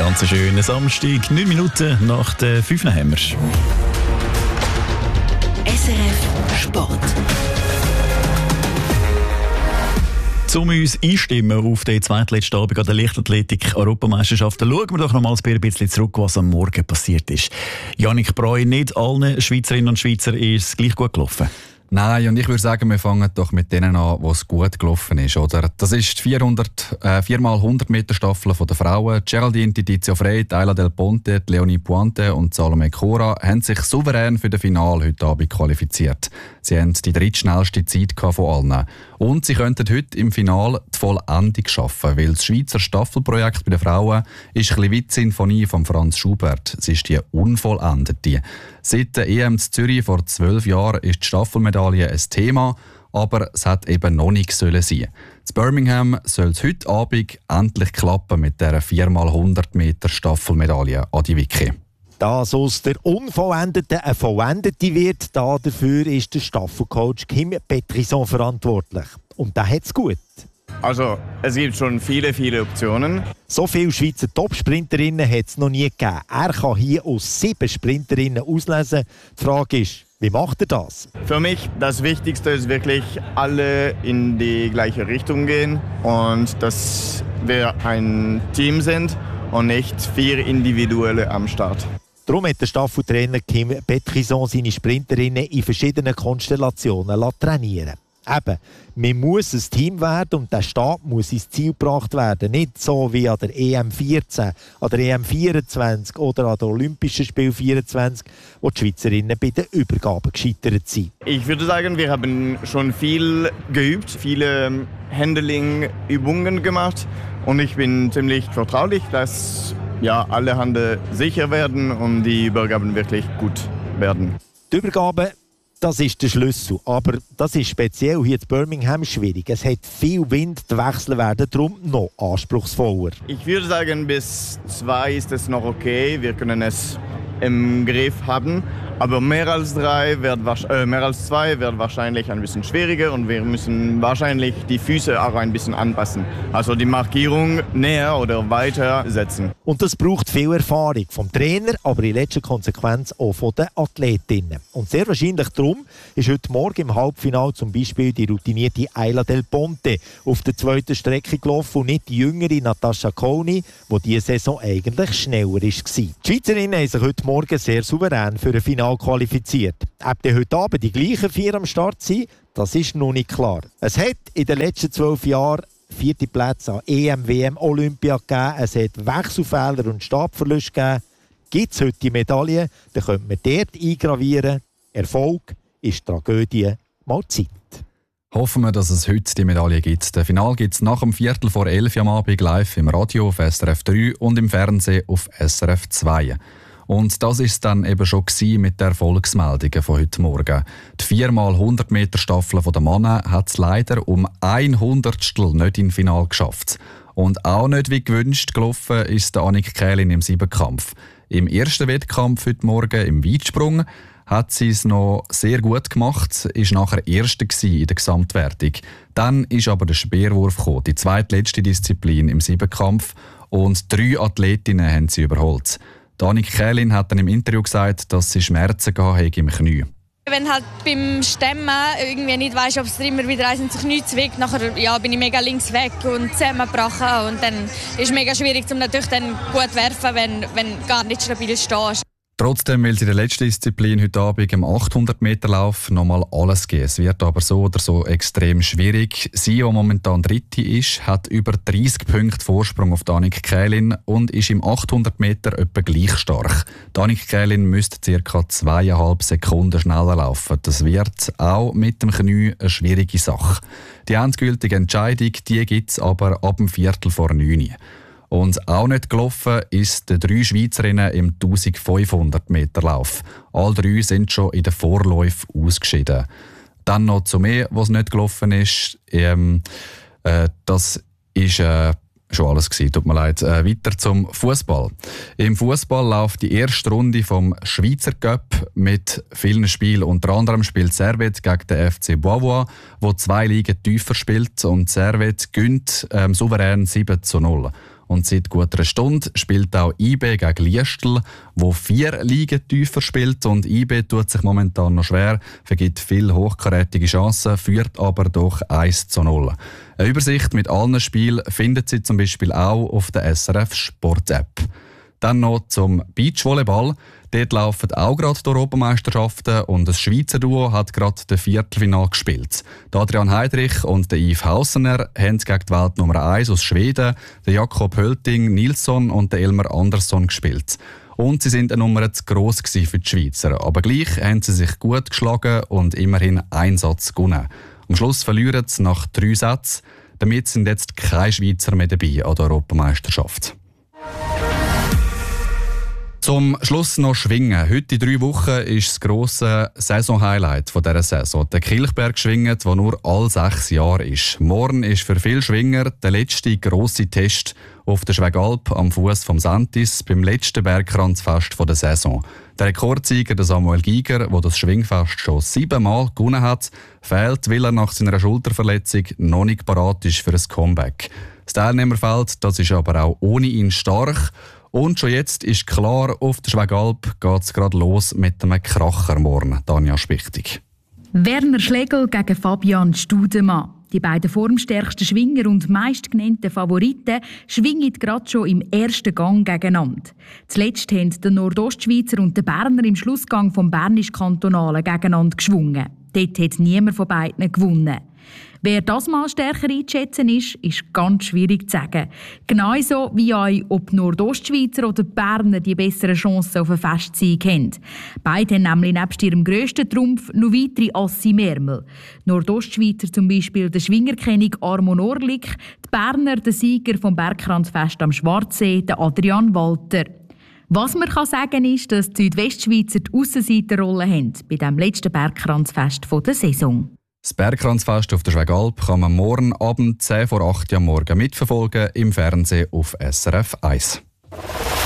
Ganz schönen Samstag, 9 Minuten nach der 5 haben wir. SRF Sport. Um uns einstimmen auf den zweitletzten Abend an der Leichtathletik-Europameisterschaften, schauen wir doch nochmals ein bisschen zurück, was am Morgen passiert ist. Yannick Breu, nicht allen Schweizerinnen und Schweizern ist es gleich gut gelaufen. Nein, und ich würde sagen, wir fangen doch mit denen an, wo es gut gelaufen ist. Oder? Das ist die 4x100 Meter Staffel der Frauen. Geraldine Tizio Frey, Ayla Del Ponte, Leonie Puante und Salome Cora haben sich souverän für das Finale heute Abend qualifiziert. Sie haben die drittschnellste Zeit von allen. Und sie könnten heute im Finale die Vollendung schaffen, weil das Schweizer Staffelprojekt bei den Frauen ist ein bisschen wie die Sinfonie von Franz Schubert. Es ist die unvollendete. Seit der EM in Zürich vor 12 Jahren ist die Staffelmedaille ein Thema, aber es hat eben noch nicht sein. In Birmingham soll es heute Abend endlich klappen mit dieser 4x100 Meter Staffelmedaille. Adi Wicki. Dass aus der Unvollendeten eine Vollendete wird, dafür ist der Staffelcoach Kim Petrison verantwortlich. Und der hat es gut. Also, es gibt schon viele Optionen. So viele Schweizer Top-Sprinterinnen hat es noch nie gegeben. Er kann hier aus 7 Sprinterinnen auslesen. Die Frage ist, wie macht er das? Für mich das Wichtigste ist wirklich, alle in die gleiche Richtung gehen und dass wir ein Team sind und nicht 4 Individuelle am Start. Darum hat der Staffeltrainer Kim Petrison seine Sprinterinnen in verschiedenen Konstellationen trainieren. Eben, man muss ein Team werden und der Stab muss ins Ziel gebracht werden. Nicht so wie an der EM 14, an der EM 24 oder an der Olympischen Spiel 24, wo die Schweizerinnen bei den Übergaben gescheitert sind. Ich würde sagen, wir haben schon viel geübt, viele Handling-Übungen gemacht und ich bin ziemlich vertraulich, dass alle Hände sicher werden und die Übergaben wirklich gut werden. Die Übergaben, das ist der Schlüssel. Aber das ist speziell hier in Birmingham schwierig. Es hat viel Wind, die Wechsel werden darum noch anspruchsvoller. Ich würde sagen, bis 2 ist es noch okay. Wir können es im Griff haben. Aber mehr als 2 wird wahrscheinlich ein bisschen schwieriger und wir müssen wahrscheinlich die Füße auch ein bisschen anpassen. Also die Markierung näher oder weiter setzen. Und das braucht viel Erfahrung vom Trainer, aber in letzter Konsequenz auch von den Athletinnen. Und sehr wahrscheinlich darum ist heute Morgen im Halbfinale zum Beispiel die routinierte Ayla Del Ponte auf der zweiten Strecke gelaufen und nicht die jüngere Natascha Cooney, die diese Saison eigentlich schneller war. Die Schweizerinnen haben sich heute Morgen sehr souverän für ein Finale qualifiziert. Ob die heute Abend die gleichen 4 am Start sind, das ist noch nicht klar. Es hat in den letzten 12 Jahren 4. Plätze an EM, WM, Olympia gegeben. Es hat Wechselfehler und Stabverluste gegeben. Gibt es heute die Medaille, dann könnte man dort eingravieren. Erfolg ist Tragödie mal Zeit. Hoffen wir, dass es heute die Medaille gibt. Das Finale gibt es nach dem 11:15 am Abend live im Radio auf SRF 3 und im Fernsehen auf SRF 2. Und das war es dann eben schon mit den Erfolgsmeldungen von heute Morgen. Die 4x100 Meter Staffel der Männer hat es leider um 100stel nicht ins Finale geschafft. Und auch nicht wie gewünscht gelaufen ist der Annik Kählin im Siebenkampf. Im ersten Wettkampf heute Morgen im Weitsprung hat sie es noch sehr gut gemacht, ist nachher Erste in der Gesamtwertung. Dann ist aber der Speerwurf gekommen, die zweitletzte Disziplin im Siebenkampf, und 3 Athletinnen haben sie überholt. Annik Kählin hat dann im Interview gesagt, dass sie Schmerzen gehabt im Knie. Wenn halt beim Stemmen irgendwie nicht weißt, ob es immer wieder eins ins Knie zwickt, nachher bin ich mega links weg und zusammengebrochen. Und dann ist es mega schwierig, um natürlich dann gut werfen, wenn gar nicht stabil stehst. Trotzdem will sie in der letzten Disziplin heute Abend im 800-Meter-Lauf nochmal alles geben. Es wird aber so oder so extrem schwierig. Sie, die momentan Dritte ist, hat über 30 Punkte Vorsprung auf Annik Kählin und ist im 800 Meter etwa gleich stark. Annik Kählin müsste ca. 2,5 Sekunden schneller laufen. Das wird auch mit dem Knie eine schwierige Sache. Die endgültige Entscheidung gibt es aber ab dem 8:45. Und auch nicht gelaufen ist den 3 Schweizerinnen im 1500 Meter Lauf. Alle 3 sind schon in den Vorläufen ausgeschieden. Dann noch zu mir, was nicht gelaufen ist. Das ist schon alles gewesen. Tut mir leid. Weiter zum Fußball. Im Fußball läuft die erste Runde vom Schweizer Cup mit vielen Spielen. Unter anderem spielt Servette gegen den FC Beauvoir, wo 2 Ligen tiefer spielt. Und Servette gewinnt souverän 7:0. Und seit gut einer Stunde spielt auch IB gegen Liestl, wo 4 Ligen tiefer spielt. Und IB tut sich momentan noch schwer, vergibt viele hochkarätige Chancen, führt aber doch 1:0. Eine Übersicht mit allen Spielen findet Sie zum Beispiel auch auf der SRF Sport App. Dann noch zum Beachvolleyball. Dort laufen auch gerade die Europameisterschaften und das Schweizer Duo hat gerade das Viertelfinale gespielt. Adrian Heidrich und Yves Hausener haben gegen die Welt Nummer 1 aus Schweden, Jakob Hölting Nilsson und Elmar Andersson gespielt. Und sie sind eine Nummer zu gross für die Schweizer. Aber gleich haben sie sich gut geschlagen und immerhin einen Satz gewonnen. Am Schluss verlieren sie nach 3 Sätzen. Damit sind jetzt keine Schweizer mehr dabei an der Europameisterschaft. Zum Schluss noch Schwingen. Heute in 3 Wochen ist das grosse Saisonhighlight dieser Saison. Der Kilchberg schwingt, der nur alle 6 Jahre ist. Morgen ist für viele Schwinger der letzte grosse Test auf der Schwegalp am Fuß vom Sentis beim letzten Bergkranzfest der Saison. Der Rekordsieger, der Samuel Giger, der das Schwingfest schon 7 Mal gewonnen hat, fehlt, weil er nach seiner Schulterverletzung noch nicht parat ist für ein Comeback. Das Teilnehmerfeld, das ist aber auch ohne ihn stark. Und schon jetzt ist klar, auf der Schwegalp geht es gerade los mit einem Kracher morgen. Tanja Spichtig. Werner Schlegel gegen Fabian Studemann. Die beiden formstärksten Schwinger und meistgenannten Favoriten schwingen gerade schon im ersten Gang gegeneinander. Zuletzt haben der Nordostschweizer und der Berner im Schlussgang vom Bernisch-Kantonalen gegeneinander geschwungen. Dort hat niemand von beiden gewonnen. Wer das mal stärker einzuschätzen ist ganz schwierig zu sagen. Genauso wie euch, ob die Nordostschweizer oder die Berner die besseren Chancen auf einen Festsieg haben. Beide haben nämlich nebst ihrem grössten Trumpf noch weitere Assi Mermel. Nordostschweizer zum Beispiel der Schwingerkönig Armon Orlik, die Berner der Sieger vom Bergkranzfest am Schwarzsee, der Adrian Walter. Was man sagen kann, ist, dass die Südwestschweizer die Aussenseiterrolle haben bei dem letzten Bergkranzfest der Saison. Das Bergkranzfest auf der Schwegalp kann man morgen Abend 10 vor 8 Uhr am Morgen mitverfolgen im Fernsehen auf SRF 1.